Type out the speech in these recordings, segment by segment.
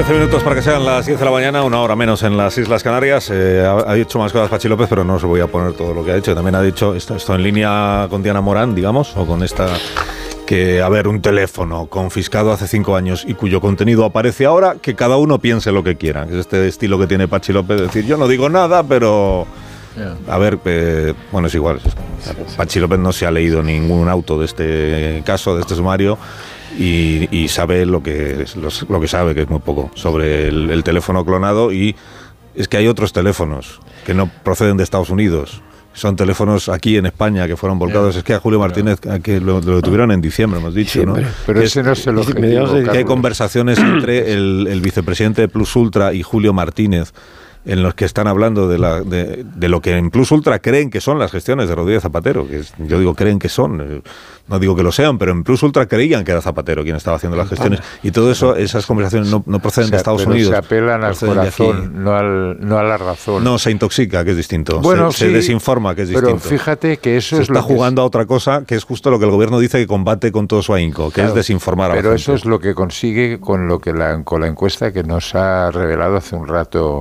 13 minutos para que sean las 10 de la mañana, una hora menos en las Islas Canarias. Ha dicho más cosas Pachi López, pero no os voy a poner todo lo que ha dicho. También ha dicho esto en línea con Diana Morán, digamos, o con esta... que, a ver, un teléfono confiscado hace 5 años y cuyo contenido aparece ahora, que cada uno piense lo que quiera. Es este estilo que tiene Pachi López, decir, yo no digo nada, pero... A ver, bueno, es igual. Pachi López no se ha leído ningún auto de este caso, de este sumario, y sabe lo que sabe, que es muy poco, sobre el teléfono clonado. Y es que hay otros teléfonos que no proceden de Estados Unidos. Son teléfonos aquí en España que fueron volcados. Es que a Julio Martínez, que lo detuvieron en diciembre, hemos dicho, sí, ¿no? Pero ese no es el objetivo. Que hay conversaciones entre el vicepresidente de Plus Ultra y Julio Martínez, en los que están hablando de lo que en Plus Ultra creen que son las gestiones de Rodríguez Zapatero, que yo digo creen que son, no digo que lo sean, pero en Plus Ultra creían que era Zapatero quien estaba haciendo las gestiones, y todo eso, esas conversaciones no proceden de Estados Unidos. Se apelan al corazón, no a la razón. No, se intoxica, que es distinto. Bueno, se desinforma, que es distinto. Pero fíjate que eso es lo que... Se está jugando a otra cosa, que es justo lo que el gobierno dice que combate con todo su ahínco, que es desinformar a la gente. Pero eso es lo que consigue con la encuesta que nos ha revelado hace un rato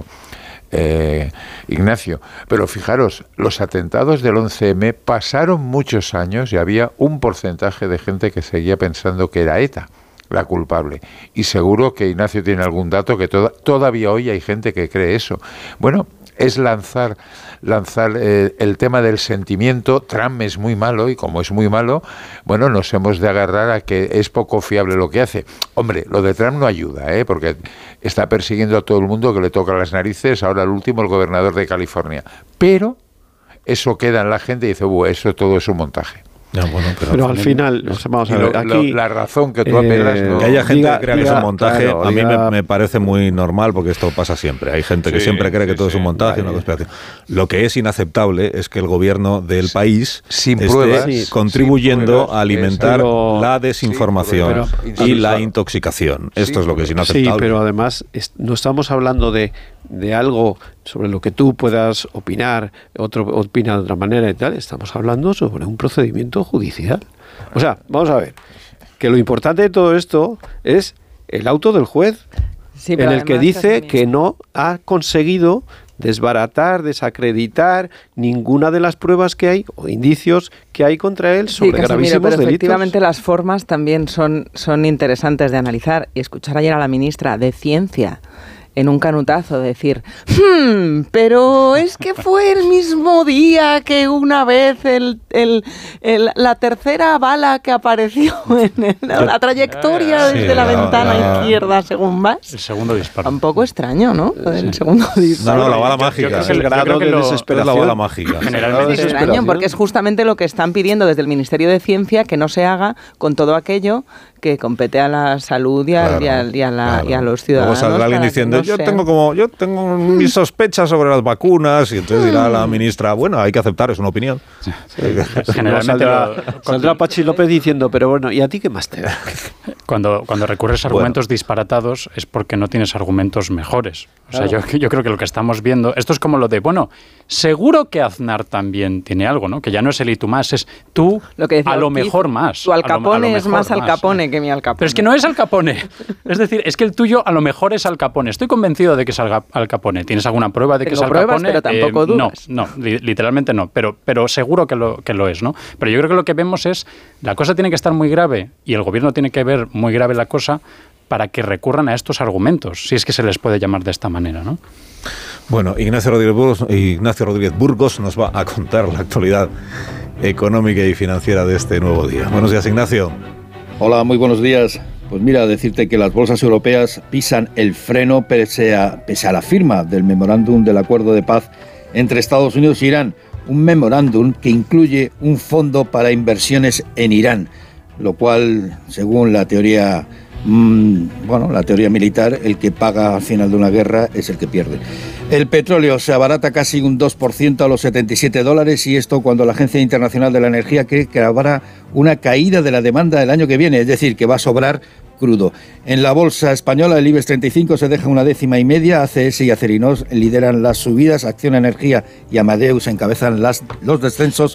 Ignacio. Pero fijaros, los atentados del 11M pasaron muchos años y había un porcentaje de gente que seguía pensando que era ETA la culpable. Y seguro que Ignacio tiene algún dato que todavía hoy hay gente que cree eso. Bueno, es lanzar el tema del sentimiento. Trump es muy malo y como es muy malo, bueno, nos hemos de agarrar a que es poco fiable lo que hace. Hombre, lo de Trump no ayuda, porque está persiguiendo a todo el mundo que le toca las narices, ahora el último, el gobernador de California. Pero eso queda en la gente y dice, eso todo es un montaje. No, bueno, pero al final, vamos a ver, aquí la razón que tú apelas, ¿no? Que haya gente que crea que es un montaje, claro, a mí me parece muy normal, porque esto pasa siempre. Hay gente que siempre cree que todo es un montaje, una conspiración. Lo que es inaceptable es que el gobierno del país esté contribuyendo a alimentar la desinformación y la intoxicación. Esto es lo que es inaceptable. Sí, pero además no estamos hablando de algo sobre lo que tú puedas opinar, otro opina de otra manera y tal. Estamos hablando sobre un procedimiento judicial. O sea, vamos a ver, que lo importante de todo esto es el auto del juez, en el que dice que no ha conseguido desbaratar, desacreditar ninguna de las pruebas que hay o indicios que hay contra él sobre gravísimos pero delitos. Efectivamente, las formas también son interesantes de analizar. Y escuchar ayer a la ministra de Ciencia en un canutazo decir, pero es que fue el mismo día que una vez la tercera bala que apareció en la trayectoria desde la ventana izquierda, según más. El segundo disparo. Un poco extraño, ¿no? El segundo disparo. No, la bala mágica. El grado de desesperación. Es la bala mágica. Es extraño, porque es justamente lo que están pidiendo desde el Ministerio de Ciencia, que no se haga con todo aquello que compete a la salud y a los ciudadanos. Luego saldrá alguien diciendo, yo tengo mis sospechas sobre las vacunas, y entonces dirá la ministra, bueno, hay que aceptar, es una opinión. Sí. Generalmente saldrá Pachi López diciendo, pero bueno, ¿y a ti qué más te da? Cuando recurres a argumentos disparatados es porque no tienes argumentos mejores. O sea, yo creo que lo que estamos viendo, esto es como lo de, bueno, seguro que Aznar también tiene algo, ¿no? Que ya no es el y tú más, es tú a lo mejor más. Tu Al Capone es más Al Capone que mi Al Capone. Pero es que no es Al Capone. Es decir, es que el tuyo a lo mejor es Al Capone. Estoy convencido de que es Al Capone. ¿Tienes alguna prueba de que es Al Capone? Pero tampoco dudas. No, literalmente no. Pero seguro que lo es, ¿no? Pero yo creo que lo que vemos es, la cosa tiene que estar muy grave y el gobierno tiene que ver muy grave la cosa para que recurran a estos argumentos, si es que se les puede llamar de esta manera, ¿no? Bueno, Ignacio Rodríguez Burgos nos va a contar la actualidad económica y financiera de este nuevo día. Buenos días, Ignacio. Hola, muy buenos días. Pues mira, decirte que las bolsas europeas pisan el freno pese a la firma del memorándum del acuerdo de paz entre Estados Unidos e Irán. Un memorándum que incluye un fondo para inversiones en Irán, lo cual, según la teoría militar, el que paga al final de una guerra es el que pierde. El petróleo se abarata casi un 2% a los $77, y esto cuando la Agencia Internacional de la Energía cree que habrá una caída de la demanda el año que viene, es decir, que va a sobrar crudo. En la bolsa española, el IBEX 35 se deja 1,5, ACS y Acerinox lideran las subidas, Acciona Energía y Amadeus encabezan los descensos,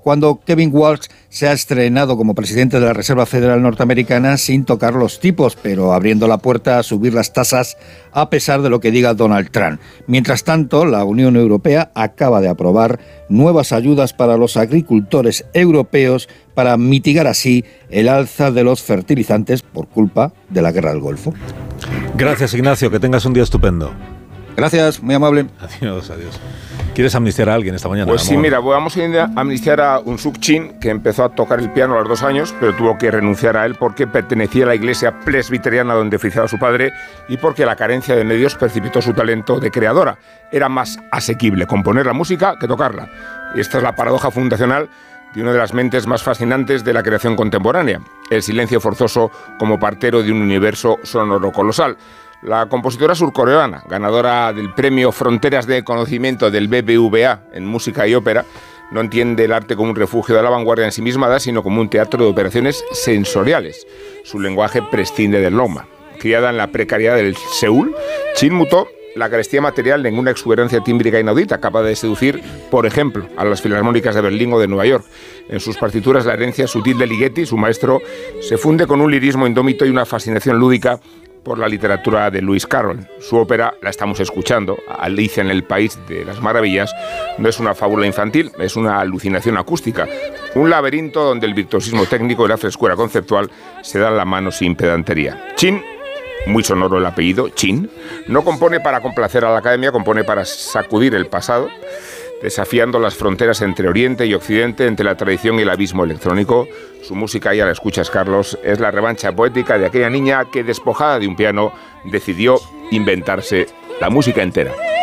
cuando Kevin Walsh se ha estrenado como presidente de la Reserva Federal Norteamericana sin tocar los tipos, pero abriendo la puerta a subir las tasas a pesar de lo que diga Donald Trump. Mientras tanto, la Unión Europea acaba de aprobar nuevas ayudas para los agricultores europeos para mitigar así el alza de los fertilizantes por culpa de la guerra del Golfo. Gracias, Ignacio, que tengas un día estupendo. Gracias, muy amable. Adiós, adiós. ¿Quieres amnistiar a alguien esta mañana? Pues sí, mira, vamos a amnistiar a Un Suk Chin, que empezó a tocar el piano a los 2 años, pero tuvo que renunciar a él porque pertenecía a la iglesia presbiteriana donde oficiaba su padre y porque la carencia de medios precipitó su talento de creadora. Era más asequible componer la música que tocarla. Y esta es la paradoja fundacional de una de las mentes más fascinantes de la creación contemporánea, el silencio forzoso como partero de un universo sonoro colosal. La compositora surcoreana, ganadora del premio Fronteras de Conocimiento del BBVA en música y ópera, no entiende el arte como un refugio de la vanguardia ensimismada, sino como un teatro de operaciones sensoriales. Su lenguaje prescinde del dogma. Criada en la precariedad del Seúl, Chin mutó la carestía material en una exuberancia tímbrica inaudita, capaz de seducir, por ejemplo, a las filarmónicas de Berlín o de Nueva York. En sus partituras, la herencia sutil de Ligeti, su maestro, se funde con un lirismo indómito y una fascinación lúdica por la literatura de Lewis Carroll. Su ópera, la estamos escuchando, Alicia en el País de las Maravillas, no es una fábula infantil, es una alucinación acústica, un laberinto donde el virtuosismo técnico y la frescura conceptual se dan la mano sin pedantería. Chin, muy sonoro el apellido, Chin, no compone para complacer a la academia, compone para sacudir el pasado, desafiando las fronteras entre Oriente y Occidente, entre la tradición y el abismo electrónico. Su música, ya la escuchas, Carlos, es la revancha poética de aquella niña que, despojada de un piano, decidió inventarse la música entera.